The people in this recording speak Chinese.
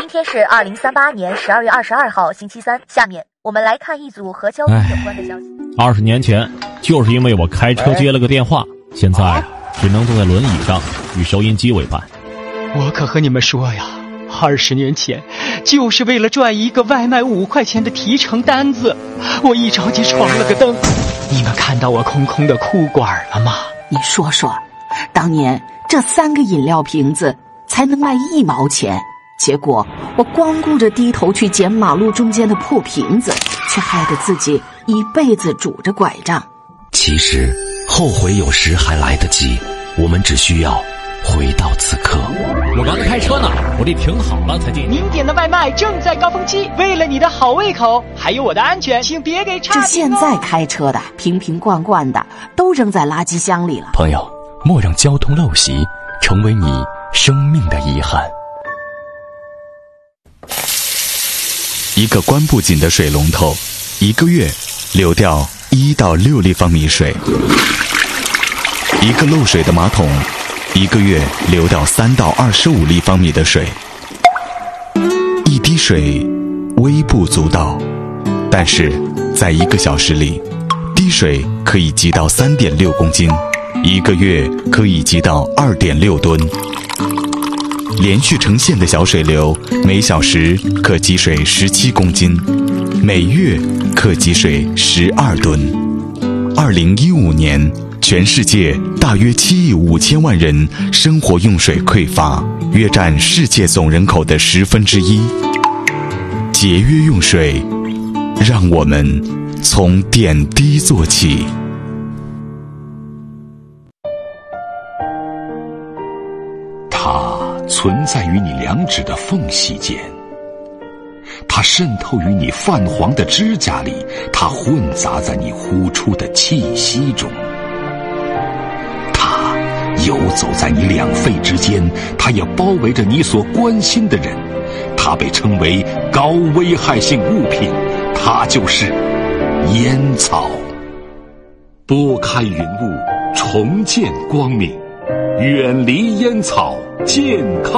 天是2038年12月22号星期三，下面我们来看一组和交通有关的消息。 20年前，就是因为我开车接了个电话，现在只能坐在轮椅上与收音机为伴。 我可和你们说呀，20年前就是为了赚一个外卖5块钱的提成单子，我一着急闯了个灯。你们看到我空空的裤管了吗？ 你说说，当年这3个饮料瓶子才能卖1毛钱，结果我光顾着低头去捡马路中间的破瓶子，却害得自己一辈子拄着拐杖。 其实后悔有时还来得及，我们只需要回到此刻。 我刚才开车呢，我得停好了才进。 您点的外卖正在高峰期，为了你的好胃口还有我的安全，请别给差评哦。 这现在开车的瓶瓶罐罐的都扔在垃圾箱里了。 朋友，莫让交通陋习成为你生命的遗憾。一个关不紧的水龙头，1个月流掉1到6立方米水；一个漏水的马桶，1个月流掉3到25立方米的水。一滴水微不足道，但是在1个小时里，滴水可以积到3.6公斤，1个月可以积到2.6吨。连续成线的小水流，每小时可积水17公斤，每月可积水12吨。2015年，全世界大约7亿5千万人生活用水匮乏，约占世界总人口的1/10。节约用水，让我们从点滴做起。 它存在于你2指的缝隙间，它渗透于你泛黄的指甲里，它混杂在你呼出的气息中，它游走在你2肺之间，它也包围着你所关心的人，它被称为高危害性物品，它就是烟草。拨开云雾，重见光明，远离烟草，健康